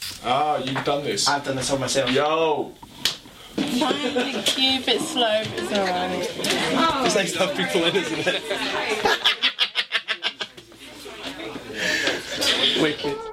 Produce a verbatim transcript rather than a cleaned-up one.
Ah, you've done this. I've done this on myself. Yo! Thank you, a bit slow, but it's alright. It's nice to have people in, isn't it? Wicked.